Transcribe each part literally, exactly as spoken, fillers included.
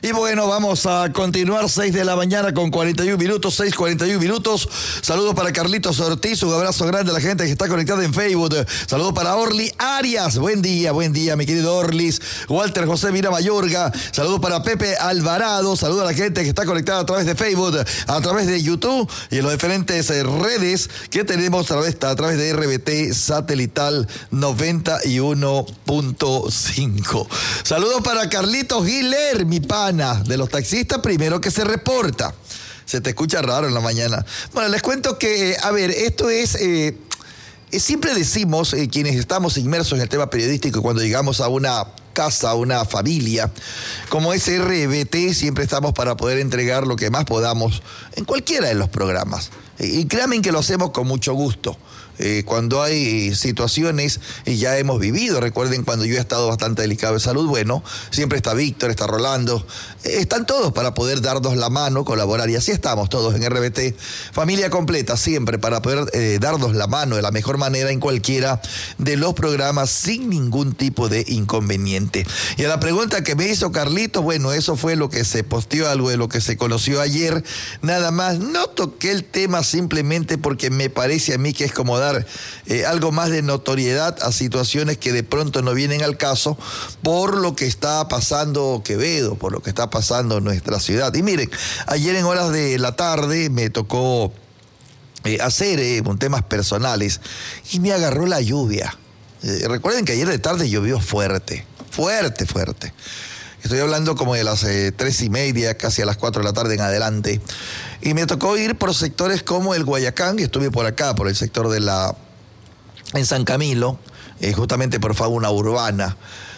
Y bueno, vamos a continuar, seis de la mañana con cuarenta y uno minutos, seis cuarenta y uno minutos. Saludos para Carlitos Ortiz, un abrazo grande a la gente que está conectada en Facebook. Saludos para Orly Arias, buen día, buen día, mi querido Orlis. Walter José Mira Mayorga, saludos para Pepe Alvarado, saludos a la gente que está conectada a través de Facebook, a través de YouTube y en las diferentes redes que tenemos a través, a través de R B T Satelital noventa y uno punto cinco. Saludos para Carlitos Giler, mi pana de los taxistas, primero que se reporta. Se te escucha raro en la mañana. Bueno, les cuento que, a ver, esto es... Eh, siempre decimos, eh, quienes estamos inmersos en el tema periodístico, cuando llegamos a una casa, a una familia, como es R B T, siempre estamos para poder entregar lo que más podamos en cualquiera de los programas. Y créanme que lo hacemos con mucho gusto. Eh, cuando hay situaciones, y ya hemos vivido, recuerden cuando yo he estado bastante delicado de salud, bueno, siempre está Víctor, está Rolando, eh, están todos para poder darnos la mano, colaborar, y así estamos todos en R B T, familia completa, siempre para poder eh, darnos la mano de la mejor manera en cualquiera de los programas sin ningún tipo de inconveniente. Y a la pregunta que me hizo Carlitos, bueno, eso fue lo que se posteó, algo de lo que se conoció ayer, nada más. No toqué el tema simplemente porque me parece a mí que es como dar Eh, algo más de notoriedad a situaciones que de pronto no vienen al caso por lo que está pasando Quevedo, por lo que está pasando en nuestra ciudad. Y miren, ayer en horas de la tarde me tocó eh, hacer eh, temas personales y me agarró la lluvia. Eh, recuerden que ayer de tarde llovió fuerte, fuerte, fuerte. Estoy hablando como de las eh, tres y media, casi a las cuatro de la tarde en adelante. Y me tocó ir por sectores como el Guayacán, y estuve por acá, por el sector de la... en San Camilo, eh, justamente por fauna urbana.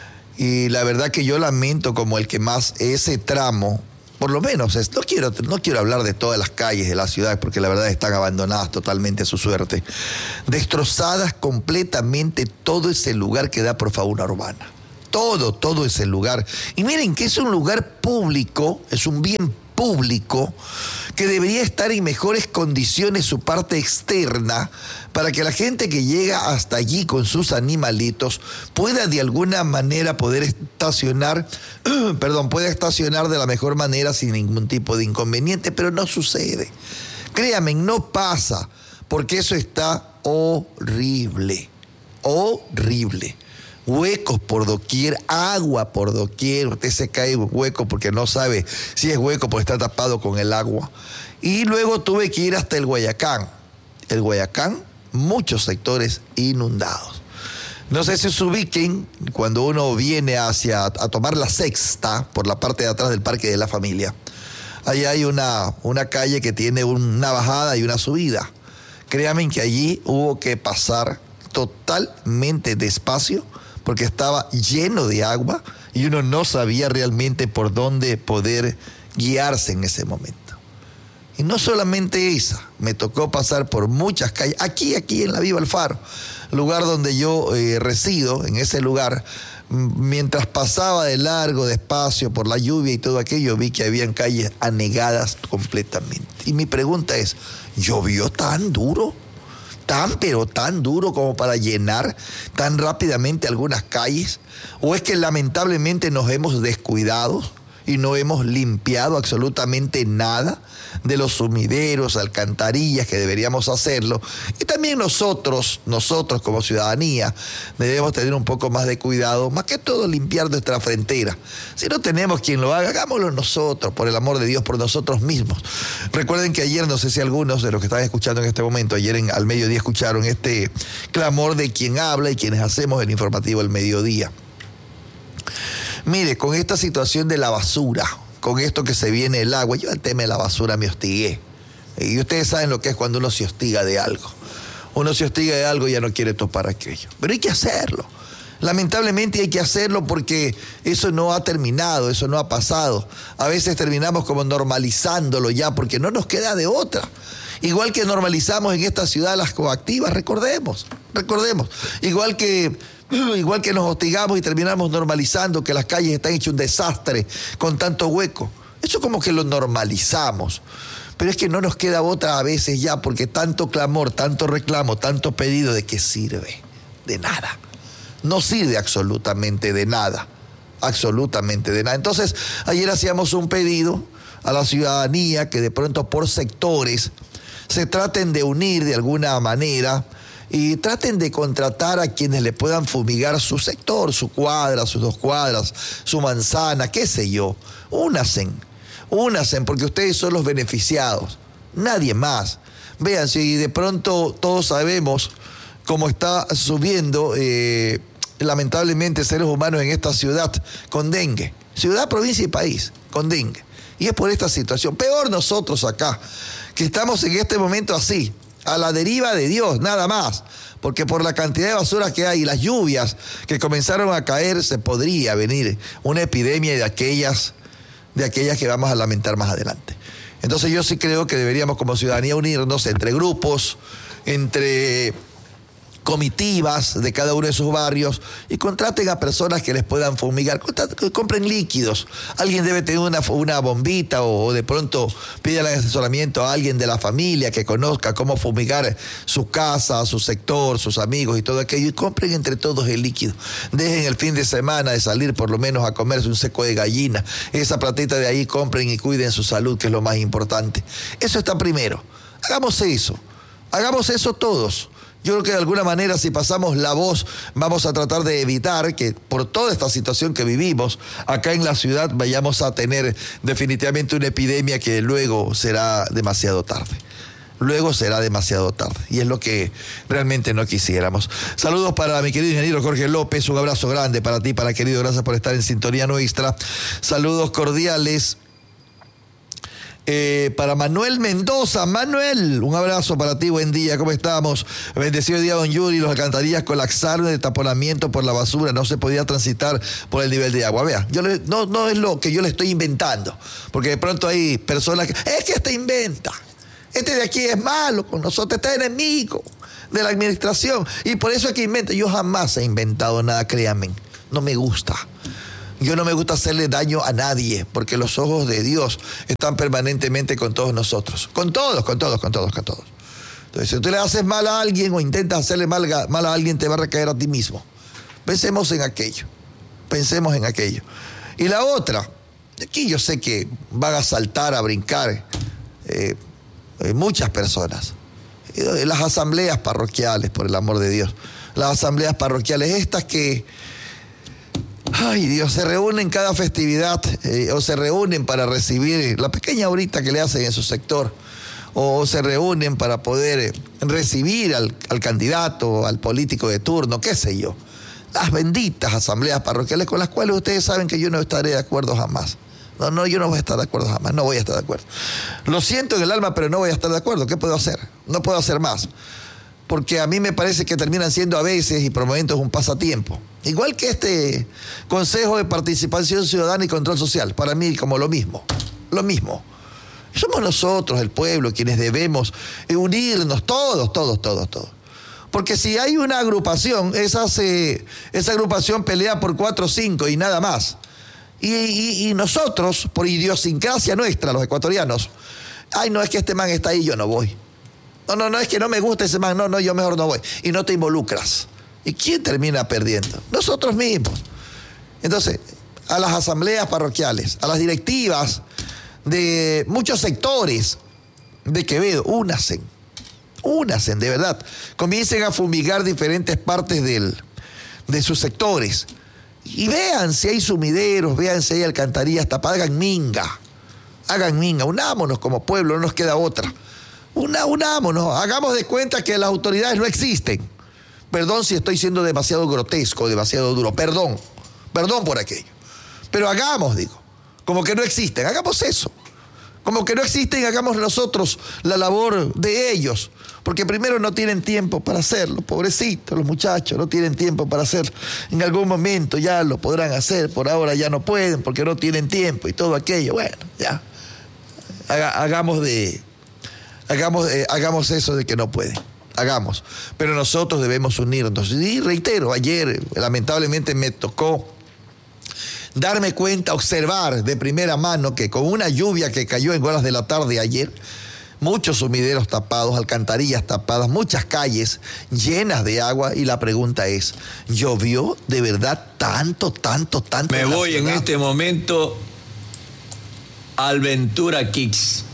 Y la verdad que yo lamento como el que más ese tramo, por lo menos, es, no, quiero, no quiero hablar de todas las calles de la ciudad, porque la verdad están abandonadas totalmente a su suerte. Destrozadas completamente todo ese lugar que da por fauna urbana. Todo, todo ese lugar. Y miren que es un lugar público, es un bien público, que debería estar en mejores condiciones su parte externa, para que la gente que llega hasta allí con sus animalitos pueda de alguna manera poder estacionar, perdón, pueda estacionar de la mejor manera sin ningún tipo de inconveniente, pero no sucede. Créanme, no pasa, porque eso está horrible, horrible. Huecos por doquier, agua por doquier. Usted se cae en hueco porque no sabe si es hueco porque está tapado con el agua. Y luego tuve que ir hasta el Guayacán. El Guayacán, muchos sectores inundados. No sé si se ubiquen cuando uno viene hacia a tomar la sexta por la parte de atrás del Parque de la Familia. Ahí hay una, una calle que tiene una bajada y una subida. Créanme que allí hubo que pasar totalmente despacio, porque estaba lleno de agua y uno no sabía realmente por dónde poder guiarse en ese momento. Y no solamente esa, me tocó pasar por muchas calles, aquí, aquí en la Viva Alfaro, lugar donde yo eh, resido, en ese lugar, mientras pasaba de largo, despacio, por la lluvia y todo aquello, vi que habían calles anegadas completamente. Y mi pregunta es, ¿llovió tan duro? Tan, pero tan duro como para llenar tan rápidamente algunas calles? ¿O es que lamentablemente nos hemos descuidado y no hemos limpiado absolutamente nada de los sumideros, alcantarillas, que deberíamos hacerlo? Y también nosotros, nosotros como ciudadanía, debemos tener un poco más de cuidado, más que todo limpiar nuestra frontera. Si no tenemos quien lo haga, hagámoslo nosotros, por el amor de Dios, por nosotros mismos. Recuerden que ayer, no sé si algunos de los que están escuchando en este momento, ayer en, al mediodía escucharon este clamor de quien habla y quienes hacemos el informativo al mediodía. Mire, con esta situación de la basura, con esto que se viene el agua, yo al tema de la basura me hostigué. Y ustedes saben lo que es cuando uno se hostiga de algo. Uno se hostiga de algo y ya no quiere topar aquello. Pero hay que hacerlo. Lamentablemente hay que hacerlo porque eso no ha terminado, eso no ha pasado. A veces terminamos como normalizándolo ya porque no nos queda de otra. Igual que normalizamos en esta ciudad las coactivas, recordemos, recordemos. Igual que... Igual que nos hostigamos y terminamos normalizando que las calles están hechas un desastre con tanto hueco. Eso como que lo normalizamos. Pero es que no nos queda otra a veces ya, porque tanto clamor, tanto reclamo, tanto pedido, ¿de qué sirve? De nada. No sirve absolutamente de nada. absolutamente de nada. Entonces, ayer hacíamos un pedido a la ciudadanía que de pronto por sectores se traten de unir de alguna manera y traten de contratar a quienes le puedan fumigar su sector, su cuadra, sus dos cuadras, su manzana, qué sé yo. Únanse, únanse, porque ustedes son los beneficiados, nadie más. Vean, si de pronto todos sabemos cómo está subiendo eh, lamentablemente seres humanos en esta ciudad con dengue, ciudad, provincia y país, con dengue. Y es por esta situación. Peor nosotros acá, que estamos en este momento así, a la deriva de Dios, nada más. Porque por la cantidad de basura que hay y las lluvias que comenzaron a caer, se podría venir una epidemia de aquellas, de aquellas que vamos a lamentar más adelante. Entonces yo sí creo que deberíamos como ciudadanía unirnos entre grupos, entre comitivas de cada uno de sus barrios y contraten a personas que les puedan fumigar, compren líquidos. Alguien debe tener una, una bombita o, o de pronto pidan asesoramiento a alguien de la familia que conozca cómo fumigar su casa, su sector, sus amigos y todo aquello, y compren entre todos el líquido. Dejen el fin de semana de salir por lo menos a comerse un seco de gallina. Esa platita de ahí compren y cuiden su salud, que es lo más importante. Eso está primero. Hagamos eso. Hagamos eso todos. Yo creo que de alguna manera, si pasamos la voz, vamos a tratar de evitar que por toda esta situación que vivimos acá en la ciudad vayamos a tener definitivamente una epidemia que luego será demasiado tarde. Luego será demasiado tarde. Y es lo que realmente no quisiéramos. Saludos para mi querido ingeniero Jorge López. Un abrazo grande para ti, para querido. Gracias por estar en sintonía nuestra. Saludos cordiales. Eh, para Manuel Mendoza. Manuel, un abrazo para ti, buen día, ¿cómo estamos? Bendecido día, don Yuri. Los alcantarillas colapsaron de taponamiento por la basura, no se podía transitar por el nivel de agua. Vea, yo le, no, no es lo que yo le estoy inventando, porque de pronto hay personas que, es que este inventa, este de aquí es malo con nosotros, este es enemigo de la administración, y por eso es que inventa. Yo jamás he inventado nada, créanme, no me gusta. Yo no me gusta hacerle daño a nadie, porque los ojos de Dios están permanentemente con todos nosotros. Con todos, con todos, con todos, con todos. Entonces, si tú le haces mal a alguien o intentas hacerle mal, mal a alguien, te va a recaer a ti mismo. Pensemos en aquello. Pensemos en aquello. Y la otra, aquí yo sé que van a saltar, a brincar eh, eh, muchas personas. Eh, las asambleas parroquiales, por el amor de Dios. Las asambleas parroquiales, estas que... Ay, Dios, se reúnen cada festividad eh, o se reúnen para recibir la pequeña horita que le hacen en su sector, o se reúnen para poder eh, recibir al, al candidato, al político de turno, qué sé yo. Las benditas asambleas parroquiales con las cuales ustedes saben que yo no estaré de acuerdo jamás. No, no, yo no voy a estar de acuerdo jamás, no voy a estar de acuerdo. Lo siento en el alma, pero no voy a estar de acuerdo. ¿Qué puedo hacer? No puedo hacer más. Porque a mí me parece que terminan siendo a veces y por momentos un pasatiempo. Igual que este Consejo de Participación Ciudadana y Control Social, para mí como lo mismo, lo mismo. Somos nosotros, el pueblo, quienes debemos unirnos, todos, todos, todos, todos. Porque si hay una agrupación, esa, se, esa agrupación pelea por cuatro o cinco y nada más. Y, y, y nosotros, por idiosincrasia nuestra, los ecuatorianos, ay, no, es que este man está ahí, yo no voy. No, no, no, es que no me gusta ese man, no, no, yo mejor no voy. Y no te involucras. ¿Y quién termina perdiendo? Nosotros mismos. Entonces, a las asambleas parroquiales, a las directivas de muchos sectores de Quevedo, únanse, únanse, de verdad. Comiencen a fumigar diferentes partes del, de sus sectores. Y vean si hay sumideros, vean si hay alcantarillas tapadas, hagan minga. Hagan minga, unámonos como pueblo, no nos queda otra. Una, unámonos, hagamos de cuenta que las autoridades no existen. Perdón si estoy siendo demasiado grotesco, demasiado duro, perdón, perdón por aquello. Pero hagamos, digo, como que no existen, hagamos eso. Como que no existen, hagamos nosotros la labor de ellos. Porque primero no tienen tiempo para hacerlo, pobrecitos los muchachos, no tienen tiempo para hacerlo. En algún momento ya lo podrán hacer, por ahora ya no pueden porque no tienen tiempo y todo aquello. Bueno, ya, Haga, hagamos de... Hagamos, eh, hagamos eso de que no pueden, hagamos. Pero nosotros debemos unirnos. Y reitero, ayer lamentablemente me tocó darme cuenta, observar de primera mano que con una lluvia que cayó en horas de la tarde ayer, muchos sumideros tapados, alcantarillas tapadas, muchas calles llenas de agua y la pregunta es, ¿llovió de verdad tanto, tanto, tanto? Me voy en este momento al Ventura Kids.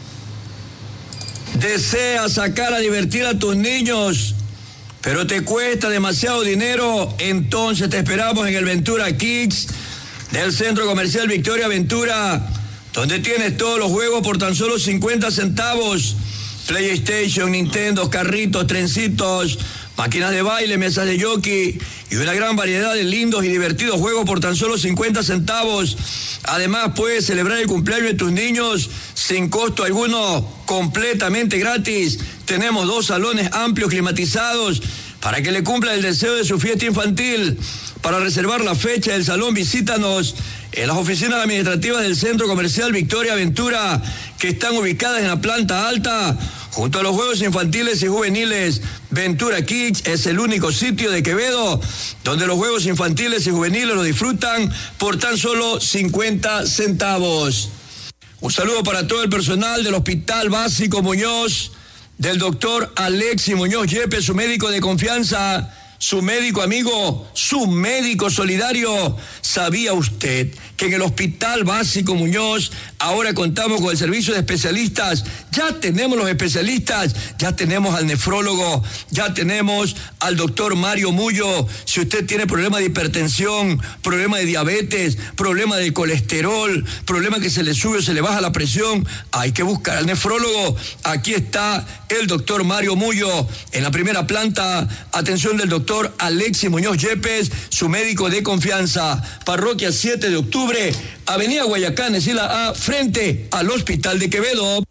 ¿Deseas sacar a divertir a tus niños, pero te cuesta demasiado dinero? Entonces te esperamos en el Ventura Kids del Centro Comercial Victoria Ventura, donde tienes todos los juegos por tan solo cincuenta centavos. PlayStation, Nintendo, carritos, trencitos, máquinas de baile, mesas de jockey y una gran variedad de lindos y divertidos juegos por tan solo cincuenta centavos. Además, puedes celebrar el cumpleaños de tus niños sin costo alguno, completamente gratis. Tenemos dos salones amplios climatizados para que le cumpla el deseo de su fiesta infantil. Para reservar la fecha del salón, visítanos en las oficinas administrativas del Centro Comercial Victoria Ventura, que están ubicadas en la planta alta, junto a los juegos infantiles y juveniles. Ventura Kids es el único sitio de Quevedo donde los juegos infantiles y juveniles los disfrutan por tan solo cincuenta centavos. Un saludo para todo el personal del Hospital Básico Muñoz, del doctor Alexis Muñoz Yepes, su médico de confianza, su médico amigo, su médico solidario. ¿Sabía usted que en el Hospital Básico Muñoz ahora contamos con el servicio de especialistas? Ya tenemos los especialistas, ya tenemos al nefrólogo, ya tenemos al doctor Mario Mullo. Si usted tiene problema de hipertensión, problema de diabetes, problema de colesterol, problema que se le sube o se le baja la presión, hay que buscar al nefrólogo. Aquí está el doctor Mario Mullo en la primera planta. Atención del doctor Alexis Muñoz Yepes, su médico de confianza. Parroquia siete de octubre, Avenida Guayacán, Esila A, frente al Hospital de Quevedo.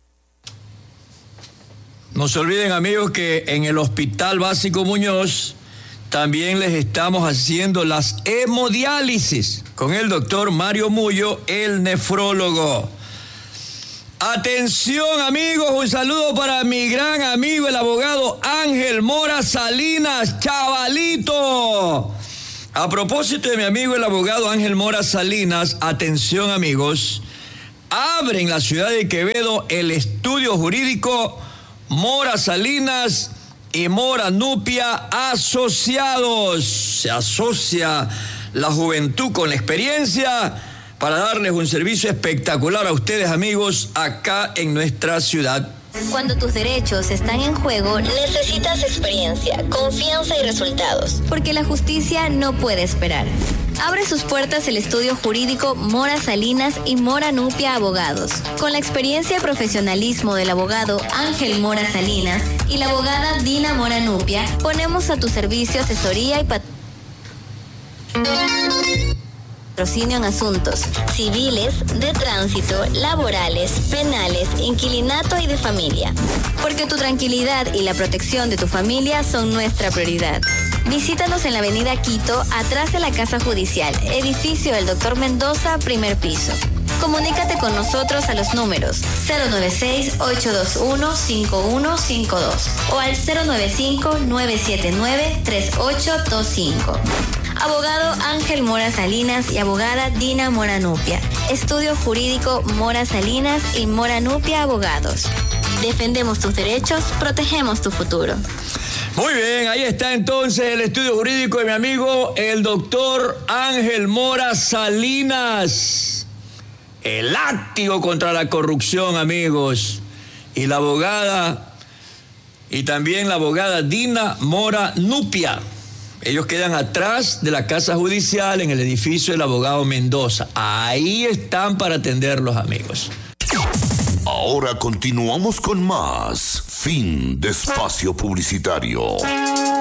No se olviden, amigos, que en el Hospital Básico Muñoz también les estamos haciendo las hemodiálisis con el doctor Mario Mullo, el nefrólogo. Atención, amigos, un saludo para mi gran amigo, el abogado Ángel Mora Salinas, chavalito. A propósito de mi amigo, el abogado Ángel Mora Salinas, atención, amigos, abre en la ciudad de Quevedo el estudio jurídico Mora Salinas y Mora Nupia Asociados. Se asocia la juventud con la experiencia para darles un servicio espectacular a ustedes, amigos, acá en nuestra ciudad. Cuando tus derechos están en juego, necesitas experiencia, confianza y resultados, porque la justicia no puede esperar. Abre sus puertas el estudio jurídico Mora Salinas y Mora Nupia Abogados. Con la experiencia y profesionalismo del abogado Ángel Mora Salinas y la abogada Dina Mora Nupia, ponemos a tu servicio asesoría y patrocinio patrocinio en asuntos civiles, de tránsito, laborales, penales, inquilinato y de familia. Porque tu tranquilidad y la protección de tu familia son nuestra prioridad. Visítanos en la avenida Quito, atrás de la Casa Judicial, edificio del doctor Mendoza, primer piso. Comunícate con nosotros a los números cero nueve seis, ocho dos uno, cinco uno cinco dos o al cero nueve cinco, nueve siete nueve, tres ocho dos cinco. Abogado Ángel Mora Salinas y abogada Dina Mora Nupia. Estudio jurídico Mora Salinas y Mora Nupia Abogados. Defendemos tus derechos, protegemos tu futuro. Muy bien, ahí está entonces el estudio jurídico de mi amigo, el doctor Ángel Mora Salinas. El látigo contra la corrupción, amigos. Y la abogada, y también la abogada Dina Mora Nupia. Ellos quedan atrás de la Casa Judicial en el edificio del abogado Mendoza. Ahí están para atenderlos, amigos. Ahora continuamos con más. Fin de espacio publicitario.